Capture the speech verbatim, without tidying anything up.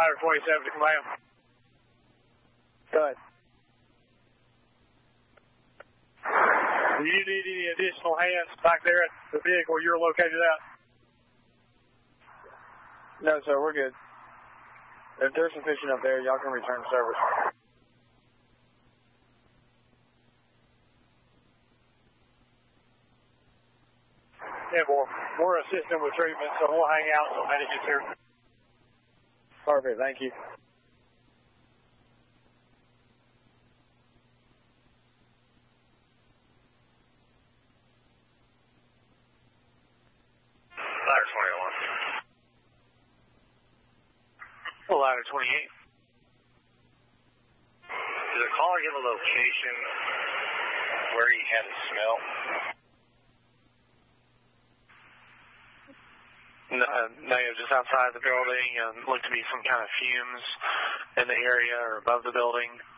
Ladder twenty-seven to command. Go ahead. Do you need any additional hands back there at the vehicle you're located at? No, sir, we're good. If there's sufficient up there, y'all can return to service. Yeah, we're, we're assisting with treatment, so we'll hang out until medic gets here. Perfect, thank you. Ladder twenty-one. Well, Ladder twenty-eight. Did the caller give a location where he had a smell? No, no, just outside the building, and looked to be some kind of fumes in the area or above the building.